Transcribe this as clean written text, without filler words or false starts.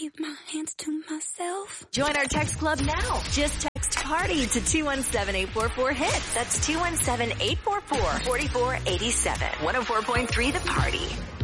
keep my hands to myself. Join our text club now. Just text PARTY to 217-844-HIT. That's 217-844-4487. 104.3 The Party.